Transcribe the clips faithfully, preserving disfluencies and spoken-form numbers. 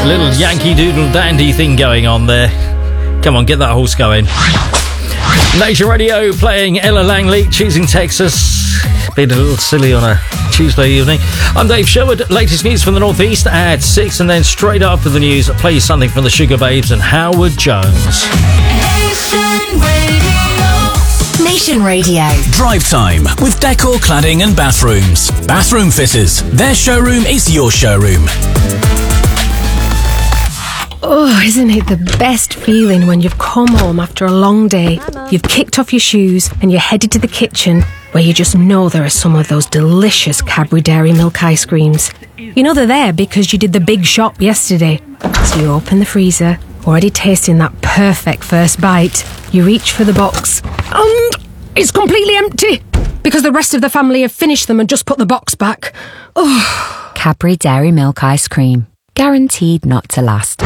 Little Yankee Doodle Dandy thing going on there. Come on, get that horse going. Nation Radio playing Ella Langley, Choosing Texas. Been a little silly on a Tuesday evening. I'm Dave Sherwood. Latest news from the Northeast at six, and then straight after the news, I'll play you something from the Sugar Babes and Howard Jones. Nation Radio. Nation Radio. Drive time with Decor Cladding and Bathrooms. Bathroom Fitters. Their showroom is your showroom. Oh, isn't it the best feeling when you've come home after a long day, you've kicked off your shoes and you're headed to the kitchen where you just know there are some of those delicious Cadbury Dairy Milk ice creams. You know they're there because you did the big shop yesterday. So you open the freezer, already tasting that perfect first bite. You reach for the box and it's completely empty because the rest of the family have finished them and just put the box back. Oh. Cadbury Dairy Milk ice cream. Guaranteed not to last.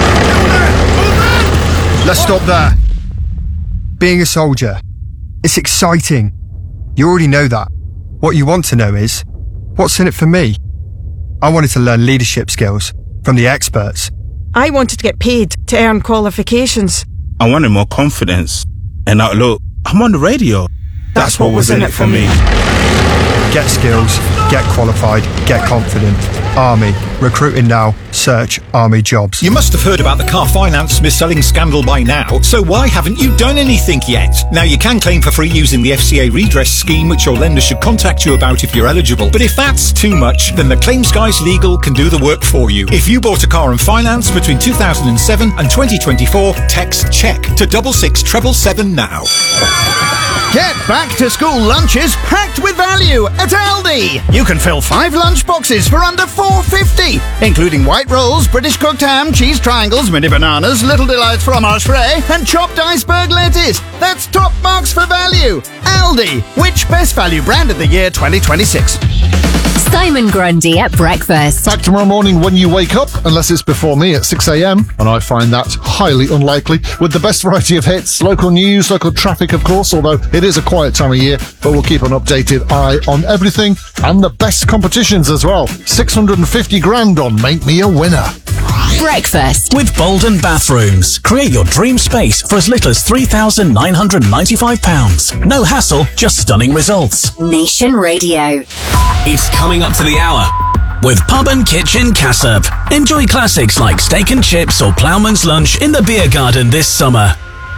Let's stop there. Being a soldier, it's exciting. You already know that. What you want to know is, what's in it for me? I wanted to learn leadership skills from the experts. I wanted to get paid to earn qualifications. I wanted more confidence. And now look, I'm on the radio. That's, That's what, what was in it for me. Get skills, get qualified, get confident. Army. Recruiting now. Search Army jobs. You must have heard about the car finance mis-selling scandal by now, so why haven't you done anything yet? Now you can claim for free using the F C A redress scheme, which your lender should contact you about if you're eligible. But if that's too much, then the Claims Guys Legal can do the work for you. If you bought a car on finance between two thousand seven and twenty twenty-four, text CHECK to double six treble seven now. Get back to school lunches packed with value at Aldi. You can fill five lunch boxes for under four fifty, including white rolls, British cooked ham, cheese triangles, mini bananas, little delights fromage frais, and chopped iceberg lettuce. That's top marks for value. Aldi, which best value brand of the year twenty twenty-six? Simon Grundy at breakfast. Back tomorrow morning when you wake up, unless it's before me at six a.m, and I find that highly unlikely, with the best variety of hits, local news, local traffic, of course, although it is a quiet time of year, but we'll keep an updated eye on everything, and the best competitions as well. six hundred fifty grand on Make Me a Winner. Breakfast with Bolden Bathrooms. Create your dream space for as little as three thousand nine hundred ninety-five pounds. No hassle, just stunning results. Nation Radio. It's coming up to the hour with Pub and Kitchen Cassop. Enjoy classics like steak and chips or ploughman's lunch in the beer garden this summer.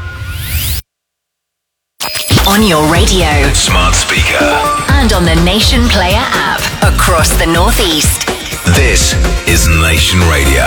On your radio, smart speaker, and on the Nation Player app across the Northeast. This is Nation Radio.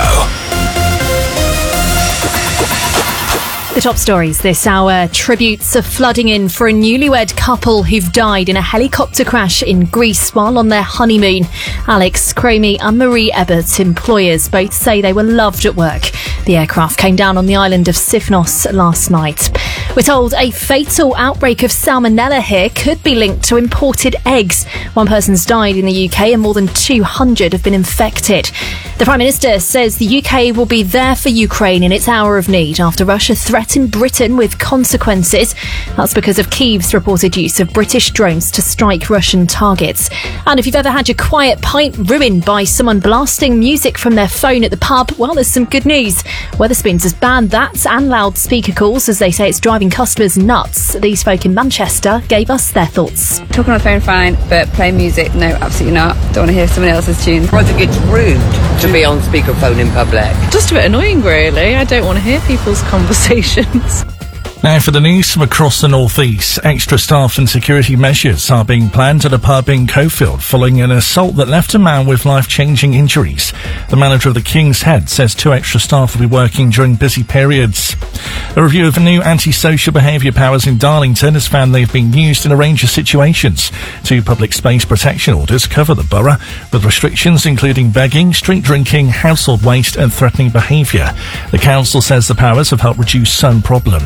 The top stories this hour. Tributes are flooding in for a newlywed couple who've died in a helicopter crash in Greece while on their honeymoon. Alex Cromie and Marie Ebbert's employers both say they were loved at work. The aircraft came down on the island of Sifnos last night. We're told a fatal outbreak of salmonella here could be linked to imported eggs. One person's died in the U K and more than two hundred have been infected. The Prime Minister says the U K will be there for Ukraine in its hour of need after Russia threatened Britain with consequences. That's because of Kyiv's reported use of British drones to strike Russian targets. And if you've ever had your quiet pint ruined by someone blasting music from their phone at the pub, well, there's some good news. Wetherspoons has banned that and loudspeaker calls as they say it's driving customers nuts. These folk in Manchester gave us their thoughts. Talking on the phone fine, but playing music, no, absolutely not. Don't want to hear someone else's tune. I think it's rude to be on speakerphone in public. Just a bit annoying, really. I don't want to hear people's conversations. Now for the news from across the northeast. Extra staff and security measures are being planned at a pub in Cofield following an assault that left a man with life-changing injuries. The manager of the King's Head says two extra staff will be working during busy periods. A review of new antisocial behaviour powers in Darlington has found they've been used in a range of situations. Two public space protection orders cover the borough, with restrictions including begging, street drinking, household waste and threatening behaviour. The council says the powers have helped reduce some problems.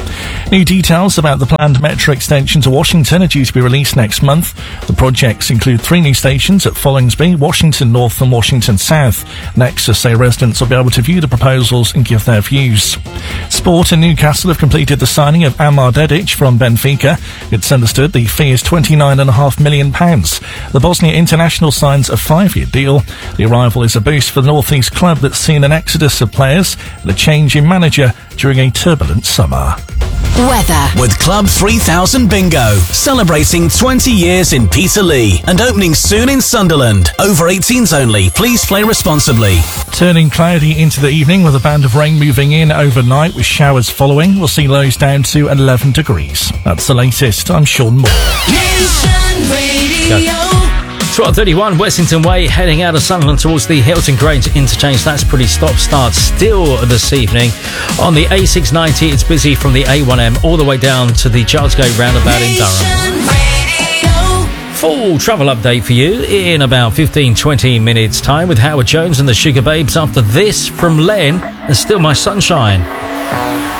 New details about the planned metro extension to Washington are due to be released next month. The projects include three new stations at Follingsby, Washington North and Washington South. Nexus say residents will be able to view the proposals and give their views. Sport and Newcastle have completed the signing of Amar Dedic from Benfica. It's understood the fee is twenty-nine point five million pounds. The Bosnia international signs a five-year deal. The arrival is a boost for the North East club that's seen an exodus of players and a change in manager during a turbulent summer. Weather. With Club three thousand Bingo, celebrating twenty years in Peterlee and opening soon in Sunderland. Over eighteens only. Please play responsibly. Turning cloudy into the evening with a band of rain moving in overnight with showers following. We'll see lows down to eleven degrees. That's the latest. I'm Sean Moore. Nation Radio. twelve thirty-one Wessington Way, heading out of Sunderland towards the Hilton Grange interchange. That's pretty stop-start still this evening. On the A six ninety, it's busy from the A one M all the way down to the Charlesgate roundabout in Durham. Full travel update for you in about fifteen to twenty minutes time with Howard Jones and the Sugar Babes. After this from Len and Still My Sunshine.